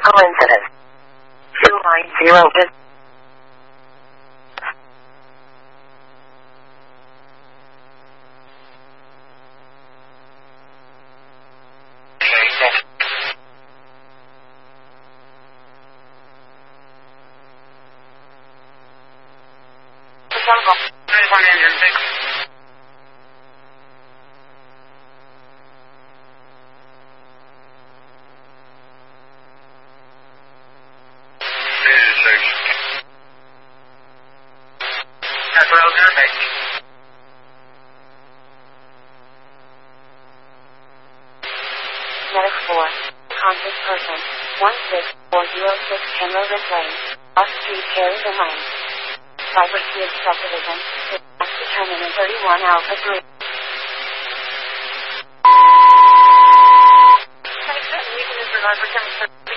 Coincidence. 290 is... Medic 4. Conscious person. 16406 Penrose Lane. Off Street, Harrison Lane. Cyber Kids Subdivision. Determined in 31 Alpha 3. Medic 7, we can disregard for 7.